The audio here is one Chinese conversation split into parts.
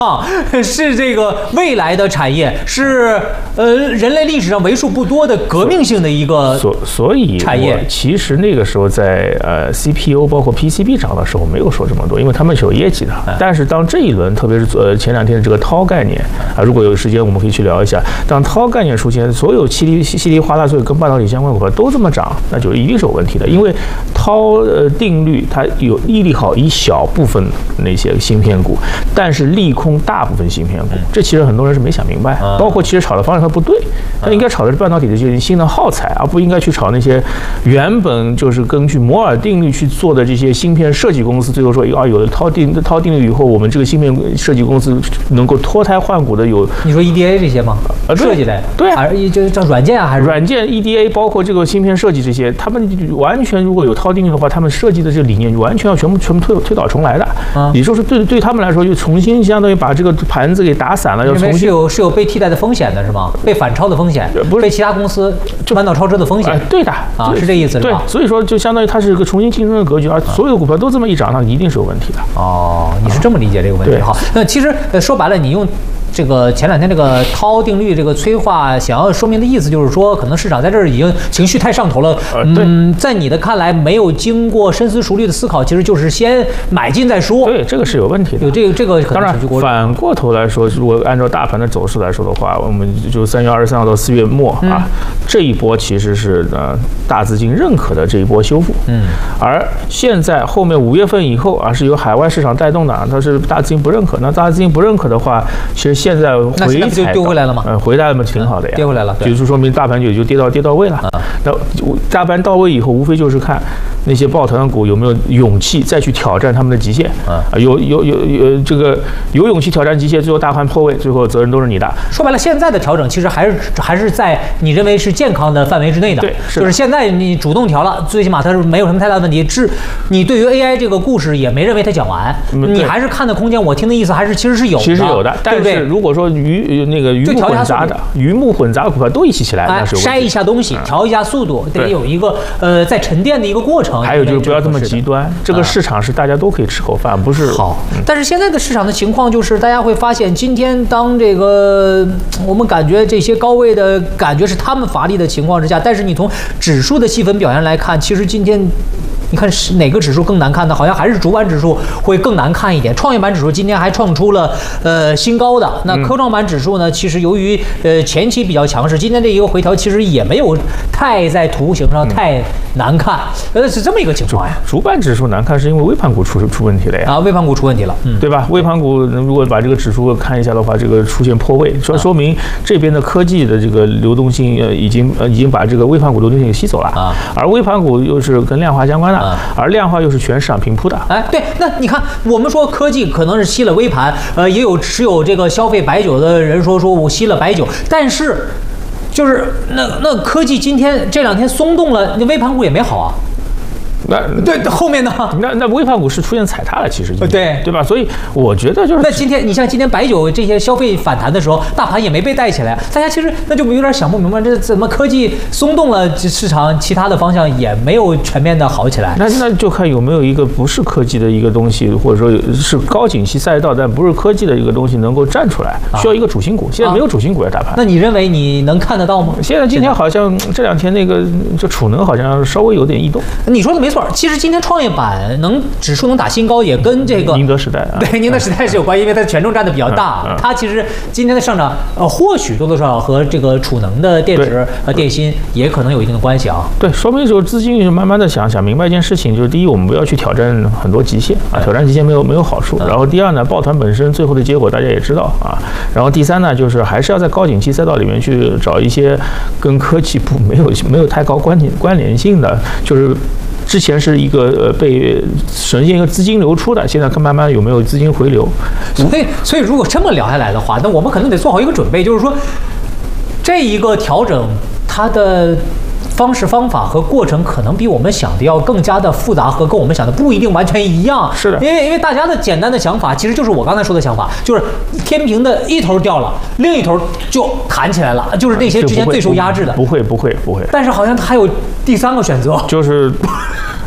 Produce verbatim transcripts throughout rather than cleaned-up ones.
啊，是这个未来的产业，是呃人类历史上为数不多的革命性的一个所所以产业。 其实那个时候在呃 C P U 包括 P C B 涨的时候没有说这么多，因为他们是有业绩的。 嗯、 但是当这一轮，特别是呃前两天的这个涛概念啊，如果有时间我们可以去聊一下。当涛概念出现，所有稀里稀里哗啦，所有跟半导体相关股票都这么涨，那就一定是有问题的。因为涛呃定律它有利利好一小部分那些芯片股，但是利空大部分芯片股，这其实很多人是没想明白，包括其实炒的方向它不对，它应该炒的是半导体的这些新的耗材，而不应该去炒那些原本就是根据摩尔定律去做的这些芯片设计公司。最后说啊，有了涛定涛定律以后，我们这个芯片设计公司能够脱胎换骨的有， 你说 E D A 这些吗？ 啊， 设计类， 对啊， 还是这这软件啊，还是软件 E D A， 包括这个芯片设计这些，他们完全如果有涛定律的话，他们设计的这个理念完全要全部全部推推倒重来的。啊，也就是对对他们来说，就重新相当于把这个盘子给打散了，要重新是有是有被替代的风险的是吗？被反超的风险，不是被其他公司弯道超车的风险。 哎、对的啊，是这意思是吧？ 对，所以说就相当于它是一个重新竞争的格局，而所有的股票都这么一涨，那一定是有问题的。 哦，你是这么理解这个问题？好，那其实说白了，你用。这个前两天这个涛定律这个催化，想要说明的意思就是说，可能市场在这儿已经情绪太上头了。嗯，在你的看来，没有经过深思熟虑的思考，其实就是先买进再说。 对，这个是有问题的。 有这个这个可能当然，反过头来说，如果按照大盘的走势来说的话，我们就三月二十三号到四月末啊，这一波其实是呃大资金认可的这一波修复。嗯，而现在后面五月份以后啊，是由海外市场带动的，它是大资金不认可。那大资金不认可的话，其实现在回那就丢回来了吗？ 嗯，回来了嘛，挺好的呀， 跌回来了， 就是说明大盘就就跌到跌到位了。那大盘到位以后，无非就是看那些抱团股有没有勇气再去挑战他们的极限。啊，有有有有这个有勇气挑战极限，最后大盘破位，最后责任都是你的。 说白了，现在的调整其实还是还是在你认为是健康的范围之内的。 对， 就是现在你主动调了，最起码它是没有什么太大的问题。至你对于 A I 这个故事也没认为它讲完，你还是看的空间。我听的意思还是其实是有的， 其实有的。但是如果说鱼那个鱼目混杂的鱼目混杂的股票都一起起来，那是筛一下东西，调一下速度，得有一个呃在沉淀的一个过程。 还有就是不要这么极端，这个市场是大家都可以吃口饭，不是好。但是现在的市场的情况就是，大家会发现，今天当这个我们感觉这些高位的感觉是他们乏力的情况之下，但是你从指数的细分表现来看，其实今天。你看是哪个指数更难看呢？好像还是主板指数会更难看一点。创业板指数今天还创出了呃新高的。那科创板指数呢？其实由于呃前期比较强势，今天这一个回调其实也没有太在图形上太难看，呃是这么一个情况呀。 主板指数难看是因为微盘股出出问题了呀。 啊，微盘股出问题了，嗯， 对吧？微盘股如果把这个指数看一下的话，这个出现破位，说说明这边的科技的这个流动性呃已经呃已经把这个微盘股流动性给吸走了啊。而微盘股又是跟量化相关的。而量化又是全市场平铺的， 哎，对，那你看，我们说科技可能是吸了微盘，呃，也有持有这个消费白酒的人说说我吸了白酒，但是就是那那科技今天这两天松动了，那微盘股也没好啊。 那对后面呢？ 那那微盘股是出现踩踏了，其实对对吧？所以我觉得就是那今天你像今天白酒这些消费反弹的时候，大盘也没被带起来，大家其实那就有点想不明白，这怎么科技松动了，市场其他的方向也没有全面的好起来。 那那就看有没有一个不是科技的一个东西，或者说是高景气赛道但不是科技的一个东西能够站出来，需要一个主心骨。现在没有主心骨的大盘。 啊、那你认为你能看得到吗？ 现在今天好像这两天那个这储能好像稍微有点异动。 你说的没错。其实今天创业板能指数能打新高，也跟这个宁德时代啊， 对宁德时代是有关，因为它权重占的比较大。嗯嗯、它其实今天的上涨，呃，或许多多少少和这个储能的电池和电芯也可能有一定的关系啊。 对，说明就是资金慢慢的想想明白一件事情，就是第一，我们不要去挑战很多极限啊，挑战极限没有没有好处。然后第二呢，抱团本身最后的结果大家也知道啊。然后第三呢，就是还是要在高景气赛道里面去找一些跟科技不没有没有太高关联关联性的，就是。之前是一个呃被呈现一个资金流出的，现在看慢慢有没有资金回流。 所以，所以如果这么聊下来的话，那我们可能得做好一个准备，就是说，这一个调整它的方式方法和过程可能比我们想的要更加的复杂，和跟我们想的不一定完全一样。 是的， 因为因为大家的简单的想法其实就是我刚才说的想法，就是天平的一头掉了，另一头就弹起来了，就是那些之前最受压制的。 不会不会不会。 但是好像还有第三个选择， 就是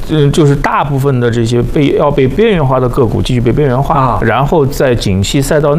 嗯，就是大部分的这些被要被边缘化的个股继续被边缘化， 啊、 然后在景气赛道